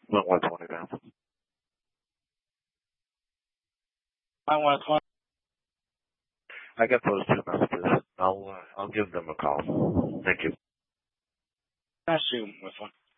Went 120 down. I want 20. I got those two messages. I'll give them a call. Thank you. I'll shoot with one.